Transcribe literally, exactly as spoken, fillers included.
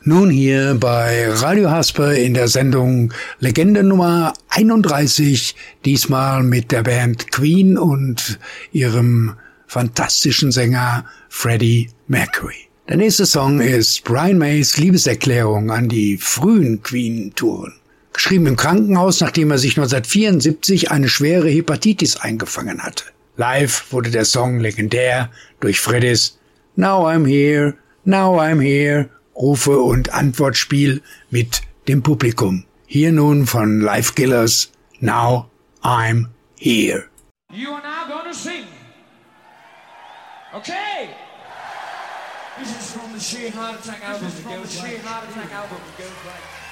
Nun hier bei Radio Hasper in der Sendung Legende Nummer einunddreißig, diesmal mit der Band Queen und ihrem fantastischen Sänger Freddie Mercury. Der nächste Song ist Brian Mays Liebeserklärung an die frühen Queen-Touren. Geschrieben im Krankenhaus, nachdem er sich neunzehnhundertvierundsiebzig eine schwere Hepatitis eingefangen hatte. Live wurde der Song legendär durch Freddys Now I'm Here, Now I'm Here Rufe- und Antwortspiel mit dem Publikum. Hier nun von Live Killers, Now I'm Here. You are now going to sing. Okay. This is from the Sheer Heart Attack album. This is from the Sheer Heart Attack album. It goes like...